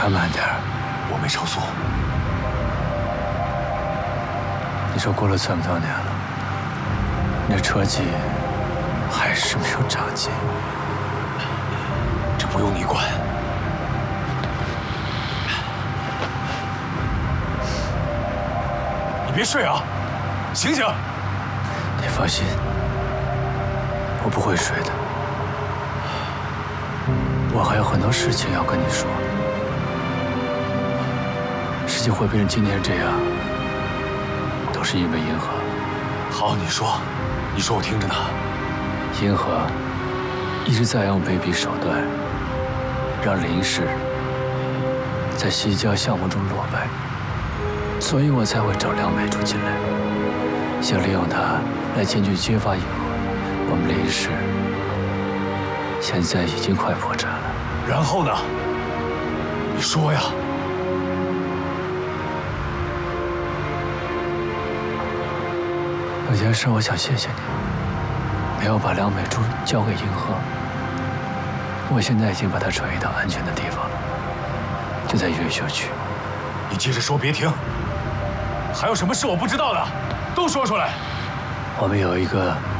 开慢点儿。 我没超速。 你说过了这么多年了，你的车技还是没有长进。 这不用你管。你别睡啊，醒醒！ 你放心，我不会睡的。我还有很多事情要跟你说。事情会变成今天这样，都是因为银河。 好，你说，我听着呢。 银河一直在用卑鄙手段，让林氏在西郊项目中落败，所以我才会找梁美珠进来，想利用她来前去揭发银河。我们林氏现在已经快破产了。 然后呢？你说呀。 有件事我想谢谢你，没有把梁美珠交给银河。我现在已经把她转移到安全的地方了，就在越秀区。 你接着说，别停。还有什么是我不知道的，都说出来。 我们有一个